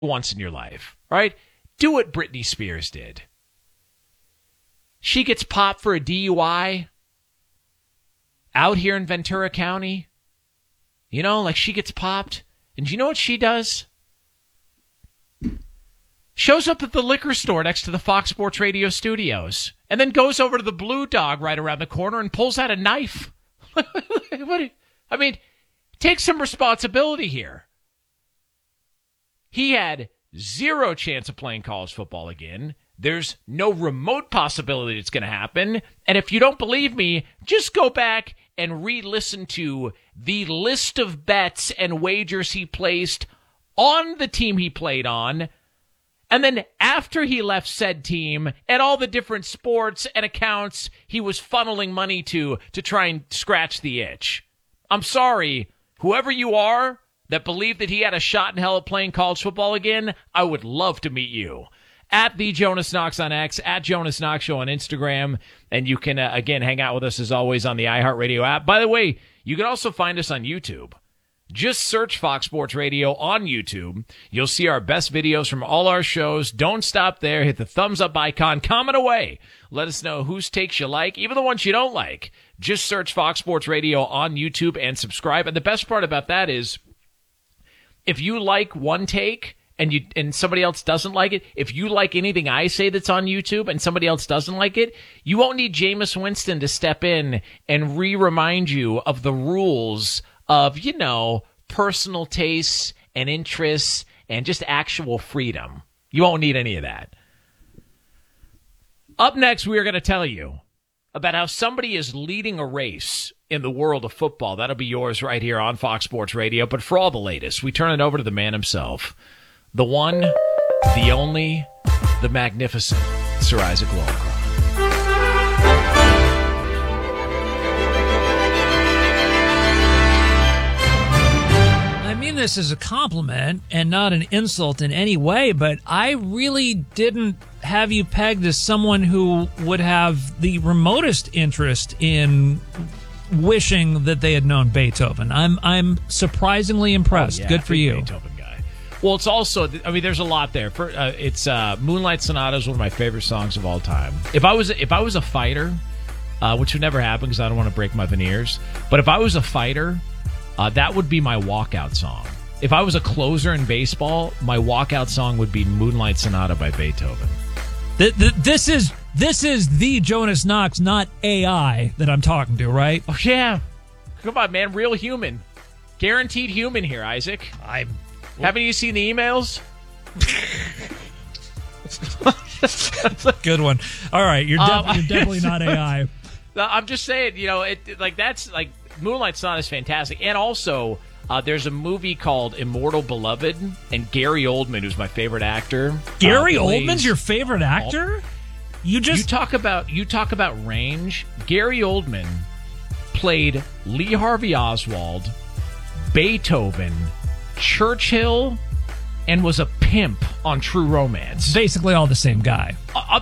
once in your life, right? Do what Britney Spears did. She gets popped for a DUI out here in Ventura County. You know, like she gets popped. And do you know what she does? Shows up at the liquor store next to the Fox Sports Radio studios and then goes over to the Blue Dog right around the corner and pulls out a knife. I mean, take some responsibility here. He had zero chance of playing college football again. There's no remote possibility it's going to happen. And if you don't believe me, just go back and re-listen to the list of bets and wagers he placed on the team he played on. And then after he left said team and all the different sports and accounts he was funneling money to try and scratch the itch. I'm sorry, whoever you are that believed that he had a shot in hell at playing college football again, I would love to meet you. At the Jonas Knox on X, at Jonas Knox Show on Instagram. And you can, again, hang out with us as always on the iHeartRadio app. By the way, you can also find us on YouTube. Just search Fox Sports Radio on YouTube. You'll see our best videos from all our shows. Don't stop there. Hit the thumbs up icon. Comment away. Let us know whose takes you like, even the ones you don't like. Just search Fox Sports Radio on YouTube and subscribe. And the best part about that is if you like one take and somebody else doesn't like it, if you like anything I say that's on YouTube and somebody else doesn't like it, you won't need Jameis Winston to step in and remind you of the rules of, you know, personal tastes and interests and just actual freedom. You won't need any of that. Up next, we are going to tell you about how somebody is leading a race in the world of football. That'll be yours right here on Fox Sports Radio. But for all the latest, we turn it over to the man himself, the one, the only, the magnificent Sir Isaac Walcroft. I mean this as a compliment and not an insult in any way, but I really didn't have you pegged as someone who would have the remotest interest in wishing that they had known Beethoven. I'm surprisingly impressed. Oh, yeah, good for you. Beethoven guy. Well, it's also, I mean, there's a lot there. It's Moonlight Sonata is one of my favorite songs of all time. If I was a fighter, which would never happen because I don't want to break my veneers, but if I was a fighter, that would be my walkout song. If I was a closer in baseball, my walkout song would be Moonlight Sonata by Beethoven. This is the Jonas Knox, not AI, that I'm talking to, right? Oh, yeah. Come on, man. Real human. Guaranteed human here, Isaac. Haven't you seen the emails? Good one. All right, you're definitely not AI. I'm just saying, you know, that's like Moonlight Sonata is fantastic. And also, there's a movie called Immortal Beloved, and Gary Oldman, who's my favorite actor. Gary Oldman's your favorite actor? You talk about range. Gary Oldman played Lee Harvey Oswald, Beethoven, Churchill, and was a pimp on True Romance. Basically all the same guy.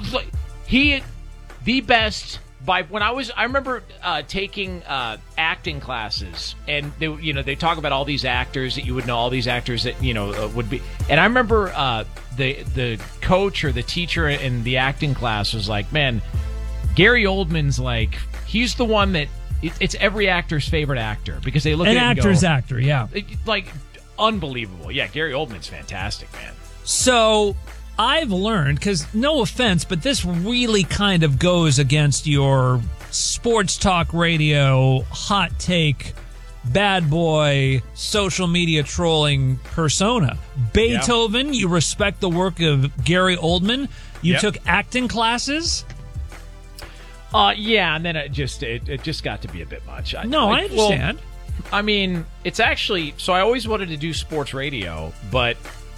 The best. I remember taking acting classes, and they talk about all these actors that you would know, all these actors that would be. And I remember the coach or the teacher in the acting class was like, "Man, Gary Oldman's like he's the one that it's every actor's favorite actor because they look at an actor's actor, yeah, like unbelievable. Yeah, Gary Oldman's fantastic, man." So I've learned, because no offense, but this really kind of goes against your sports talk radio, hot take, bad boy, social media trolling persona. Beethoven, You respect the work of Gary Oldman. You took acting classes? Yeah, and then it just got to be a bit much. I understand. Well, I mean, it's actually, so I always wanted to do sports radio, but,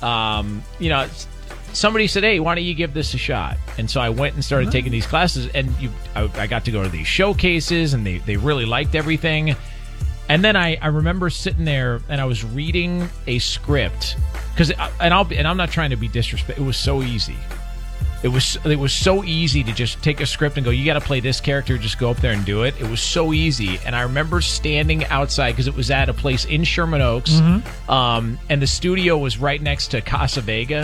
somebody said, "Hey, why don't you give this a shot?" And so I went and started taking these classes, and I got to go to these showcases, and they really liked everything. And then I remember sitting there, and I was reading a script, I'm not trying to be disrespectful. It was so easy. It was so easy to just take a script and go, you got to play this character, just go up there and do it. It was so easy. And I remember standing outside because it was at a place in Sherman Oaks, and the studio was right next to Casa Vega.